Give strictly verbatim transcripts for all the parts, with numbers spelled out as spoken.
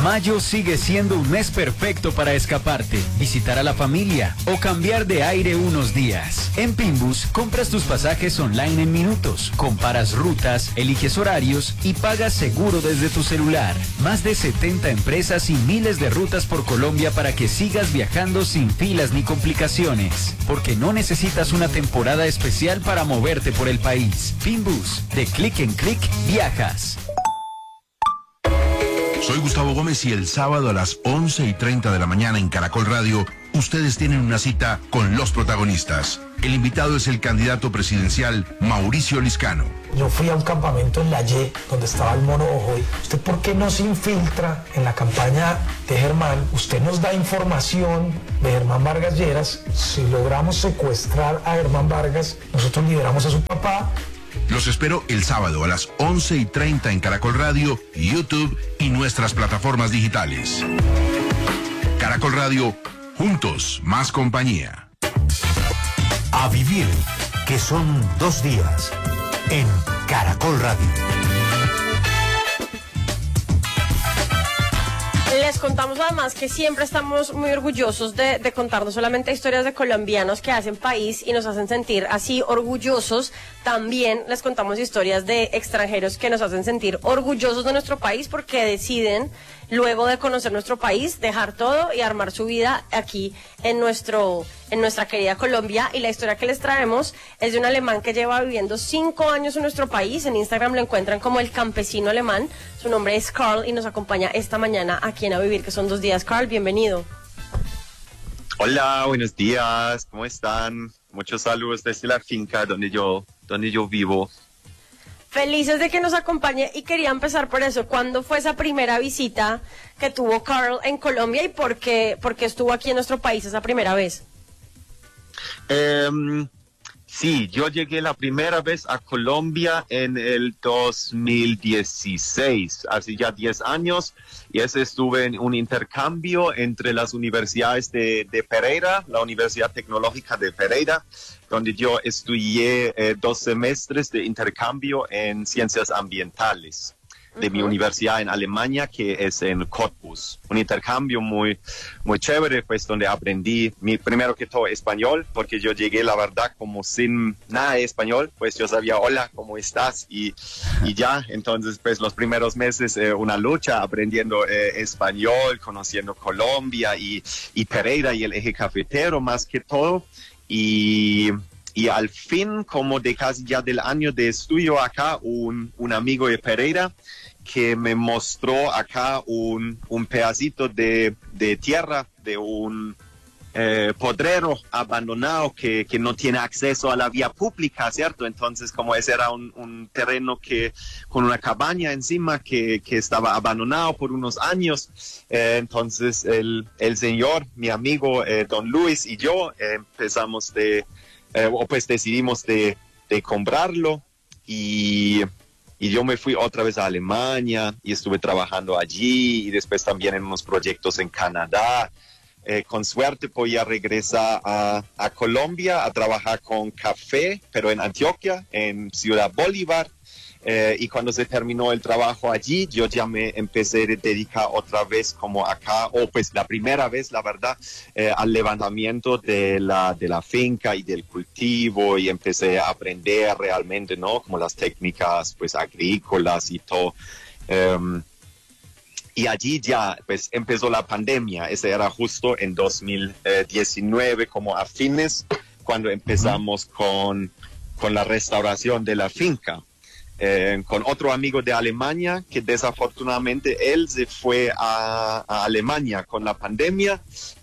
Mayo sigue siendo un mes perfecto para escaparte, visitar a la familia o cambiar de aire unos días. En Pinbus, compras tus pasajes online en minutos, comparas rutas, eliges horarios y pagas seguro desde tu celular. Más de setenta empresas y miles de rutas por Colombia para que sigas viajando sin filas ni complicaciones. Porque no necesitas una temporada especial para moverte por el país. Pinbus, de clic en clic, viajas. Soy Gustavo Gómez y el sábado a las once y treinta de la mañana en Caracol Radio, ustedes tienen una cita con los protagonistas. El invitado es el candidato presidencial Mauricio Liscano. Yo fui a un campamento en La Y, donde estaba el mono Ojoy. ¿Usted por qué no se infiltra en la campaña de Germán? Usted nos da información de Germán Vargas Lleras. Si logramos secuestrar a Germán Vargas, nosotros liberamos a su papá. Los espero el sábado a las once y treinta en Caracol Radio, YouTube y nuestras plataformas digitales. Caracol Radio, juntos, más compañía. A vivir, que son dos días, en Caracol Radio. Les contamos además que siempre estamos muy orgullosos de, de contar no solamente historias de colombianos que hacen país y nos hacen sentir así orgullosos, también les contamos historias de extranjeros que nos hacen sentir orgullosos de nuestro país porque deciden, luego de conocer nuestro país, dejar todo y armar su vida aquí en nuestro en nuestra querida Colombia. Y la historia que les traemos es de un alemán que lleva viviendo cinco años en nuestro país. En Instagram lo encuentran como el campesino alemán. Su nombre es Carl y nos acompaña esta mañana aquí en A Vivir, que son dos días. Carl, bienvenido. Hola, buenos días, ¿cómo están? Muchos saludos desde la finca donde yo, donde yo vivo. Felices de que nos acompañe y quería empezar por eso. ¿Cuándo fue esa primera visita que tuvo Carl en Colombia y por qué, por qué estuvo aquí en nuestro país esa primera vez? Um, sí, yo llegué la primera vez a Colombia en el dos mil dieciséis, hace ya diez años, y ese estuve en un intercambio entre las universidades de, de Pereira, la Universidad Tecnológica de Pereira, donde yo estudié eh, dos semestres de intercambio en ciencias ambientales de uh-huh. mi universidad en Alemania, que es en Cottbus. Un intercambio muy, muy chévere, pues donde aprendí, mi, primero que todo, español, porque yo llegué, la verdad, como sin nada de español, pues yo sabía, hola, ¿cómo estás? Y, y ya, entonces, pues los primeros meses, eh, una lucha aprendiendo eh, español, conociendo Colombia y, y Pereira y el eje cafetero, más que todo. Y, y al fin, como de casi ya del año de estudio acá, un, un amigo de Pereira que me mostró acá un, un pedacito de, de tierra de un eh, podrero abandonado que, que no tiene acceso a la vía pública, ¿cierto? Entonces, como ese era un, un terreno que con una cabaña encima que, que estaba abandonado por unos años, eh, entonces el, el señor, mi amigo eh, don Luis y yo eh, empezamos de, eh, o pues decidimos de, de comprarlo y... Y yo me fui otra vez a Alemania y estuve trabajando allí y después también en unos proyectos en Canadá. Eh, con suerte voy a regresar a, a Colombia a trabajar con café, pero en Antioquia, en Ciudad Bolívar. Eh, y cuando se terminó el trabajo allí, yo ya me empecé a dedicar otra vez como acá, o pues la primera vez, la verdad, eh, al levantamiento de la, de la finca y del cultivo, y empecé a aprender realmente, ¿no? Como las técnicas, pues, agrícolas y todo. Um, y allí ya, pues, empezó la pandemia. Ese era justo en dos mil diecinueve, como a fines, cuando empezamos con, con la restauración de la finca. Eh, con otro amigo de Alemania, que desafortunadamente él se fue a, a Alemania con la pandemia.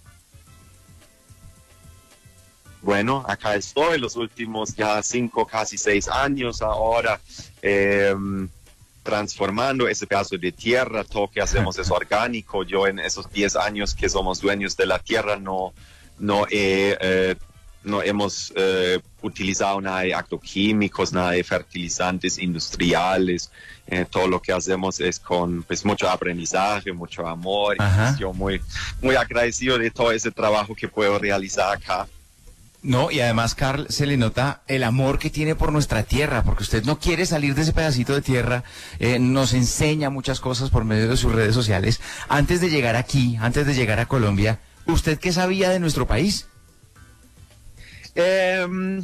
Bueno, acá estoy los últimos ya cinco, casi seis años ahora, eh, transformando ese pedazo de tierra. Todo que hacemos es orgánico. Yo en esos diez años que somos dueños de la tierra no, no he... Eh, no hemos eh, utilizado nada de agroquímicos, nada de fertilizantes industriales. Eh, todo lo que hacemos es con pues mucho aprendizaje, mucho amor. Y yo muy, muy agradecido de todo ese trabajo que puedo realizar acá. No, y además, Carl, se le nota el amor que tiene por nuestra tierra, porque usted no quiere salir de ese pedacito de tierra, eh, nos enseña muchas cosas por medio de sus redes sociales. Antes de llegar aquí, antes de llegar a Colombia, ¿usted qué sabía de nuestro país? Eh,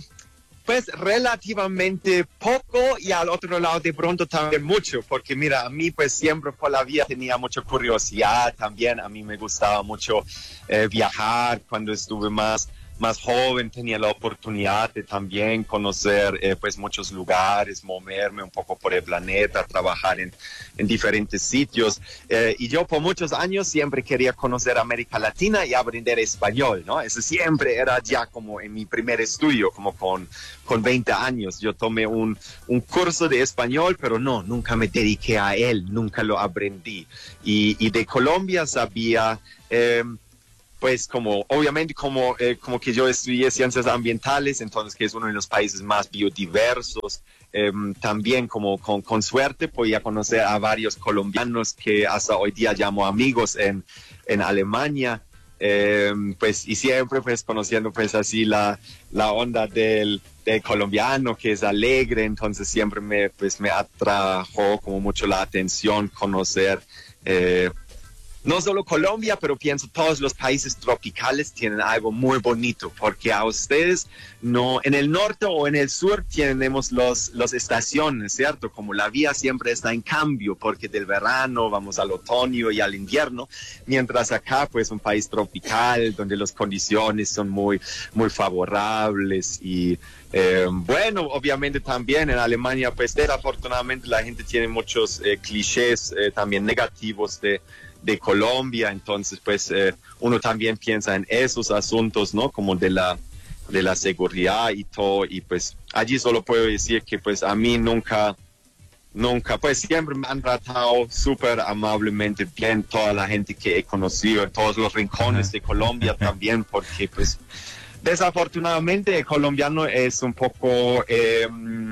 pues relativamente poco, y al otro lado de pronto también mucho, porque mira, a mí pues siempre por la vida tenía mucha curiosidad también. A mí me gustaba mucho eh, viajar. Cuando estuve más más joven tenía la oportunidad de también conocer eh, pues muchos lugares, moverme un poco por el planeta, trabajar en, en diferentes sitios, eh, y yo por muchos años siempre quería conocer América Latina y aprender español, ¿no? Eso siempre era ya como en mi primer estudio, como con, con veinte años. Yo tomé un, un curso de español, pero no, nunca me dediqué a él, nunca lo aprendí. Y, y de Colombia sabía... Eh, pues como obviamente como, eh, como que yo estudié ciencias ambientales, entonces que es uno de los países más biodiversos, eh, también como con, con suerte podía conocer a varios colombianos que hasta hoy día llamo amigos en, en Alemania, eh, pues y siempre pues conociendo pues así la, la onda del, del colombiano que es alegre, entonces siempre me, pues, me atrajo como mucho la atención conocer eh, no solo Colombia, pero pienso todos los países tropicales tienen algo muy bonito, porque a ustedes no, en el norte o en el sur tenemos los, los estaciones, ¿cierto? Como la vida siempre está en cambio, porque del verano vamos al otoño y al invierno, mientras acá pues un país tropical donde las condiciones son muy, muy favorables y eh, bueno, obviamente también en Alemania pues desafortunadamente la gente tiene muchos eh, clichés eh, también negativos de de Colombia, entonces pues eh, uno también piensa en esos asuntos, ¿no? Como de la de la seguridad y todo, y pues allí solo puedo decir que pues a mí nunca, nunca, pues siempre me han tratado súper amablemente bien toda la gente que he conocido en todos los rincones de Colombia también, porque pues desafortunadamente el colombiano es un poco... Eh,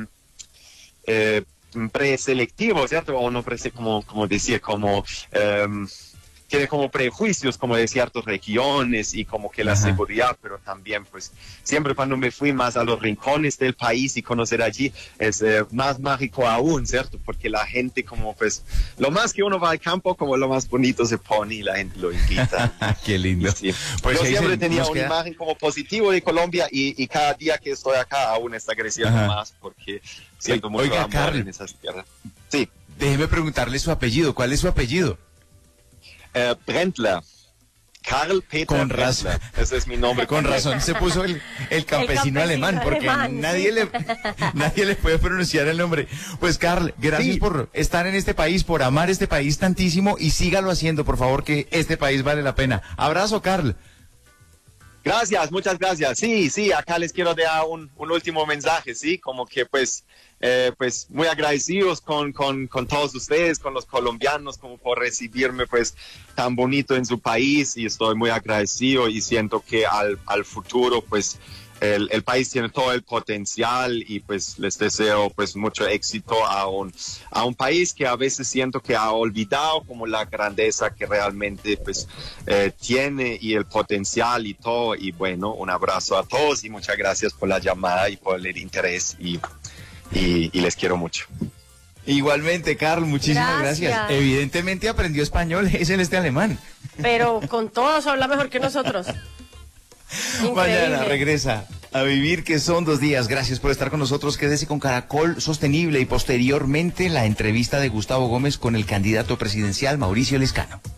eh, preselectivo, ¿cierto? O no prese, como, como decir, como um, tiene como prejuicios como de ciertas regiones y como que la Ajá. seguridad, pero también pues siempre cuando me fui más a los rincones del país y conocer allí es eh, más mágico aún, ¿cierto? Porque la gente como pues lo más que uno va al campo como lo más bonito se pone y la gente lo invita. Qué lindo. Sí. Pues yo siempre se, tenía una queda... imagen como positivo de Colombia y, y cada día que estoy acá aún está creciendo Ajá. más porque siento mucho Oiga, amor Carl, en esas tierras. Sí. Déjeme preguntarle su apellido. ¿Cuál es su apellido? Uh, Brendler. Karl Peter Con razón. Brendler. Ese es mi nombre. Con razón se puso el, el, campesino, el campesino alemán, porque alemán, nadie, sí. le, nadie le puede pronunciar el nombre. Pues Carl, gracias sí. por estar en este país, por amar este país tantísimo y sígalo haciendo, por favor, que este país vale la pena. Abrazo, Carl. Gracias, muchas gracias. Sí, sí, acá les quiero dar un, un último mensaje, ¿sí? Como que pues, eh, pues muy agradecidos con, con, con todos ustedes, con los colombianos, como por recibirme pues tan bonito en su país, y estoy muy agradecido y siento que al, al futuro pues el, el país tiene todo el potencial y pues les deseo pues mucho éxito a un, a un país que a veces siento que ha olvidado como la grandeza que realmente pues eh, tiene y el potencial y todo. Y bueno, un abrazo a todos y muchas gracias por la llamada y por el interés y, y, y les quiero mucho. Igualmente, Carl, muchísimas gracias. gracias. Evidentemente aprendió español, es el este alemán. Pero con todos habla mejor que nosotros. Increíble. Mañana regresa a Vivir, que son dos días. Gracias por estar con nosotros. Quédese con Caracol Sostenible y posteriormente la entrevista de Gustavo Gómez con el candidato presidencial Mauricio Lescano.